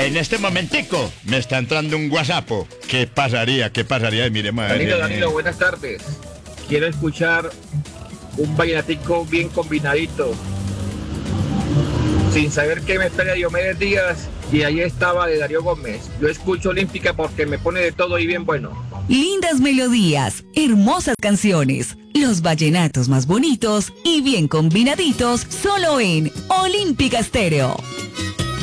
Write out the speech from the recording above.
En este momentico me está entrando un WhatsApp. ¿Qué pasaría? Mire, madre. Danilo, buenas tardes. Quiero escuchar un vallenatico bien combinadito. Sin saber qué me espera Diomedes Díaz, y ahí estaba de Darío Gómez. Yo escucho Olímpica porque me pone de todo y bien bueno. Lindas melodías, hermosas canciones, los vallenatos más bonitos y bien combinaditos, solo en Olímpica Estéreo.